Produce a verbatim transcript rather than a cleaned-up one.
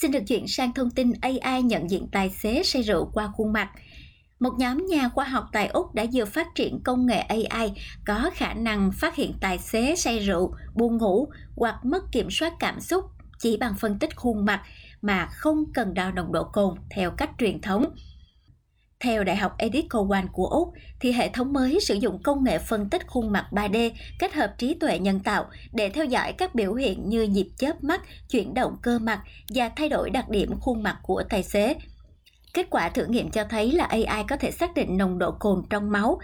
Xin được chuyển sang thông tin a i nhận diện tài xế say rượu qua khuôn mặt. Một nhóm nhà khoa học tại Úc đã vừa phát triển công nghệ a i có khả năng phát hiện tài xế say rượu, buồn ngủ hoặc mất kiểm soát cảm xúc chỉ bằng phân tích khuôn mặt mà không cần đo nồng độ cồn theo cách truyền thống. Theo Đại học Edith Cowan của Úc, thì hệ thống mới sử dụng công nghệ phân tích khuôn mặt ba D kết hợp trí tuệ nhân tạo để theo dõi các biểu hiện như nhịp chớp mắt, chuyển động cơ mặt và thay đổi đặc điểm khuôn mặt của tài xế. Kết quả thử nghiệm cho thấy là a i có thể xác định nồng độ cồn trong máu